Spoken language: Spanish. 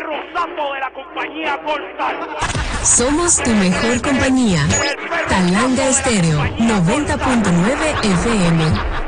perro sapo de la compañía Goldstar. Somos tu mejor compañía. Talanga Estéreo 90.9 FM.